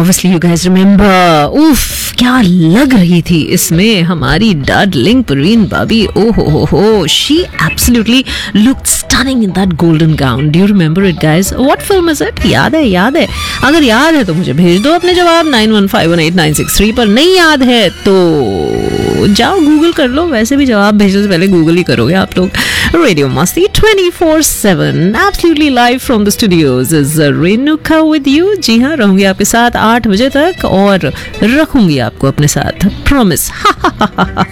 Obviously you guys remember. उफ, क्या लग रही थी इसमें हमारी darling Parveen Babi. Oh, she absolutely looked stunning in that golden gown. Do you remember it, guys? What film is it? याद है. अगर याद है तो मुझे भेज दो अपने जवाब 91518963 पर. नहीं याद है तो जाओ गूगल कर लो. वैसे भी जवाब भेजने से पहले गूगल ही करोगे आप लोग. रेडियो मस्ती 24/7 absolutely live from the studios is Renuka with you. जी हाँ, रहूंगी आपके साथ 8 बजे तक और रखूंगी आपको अपने साथ, प्रॉमिस.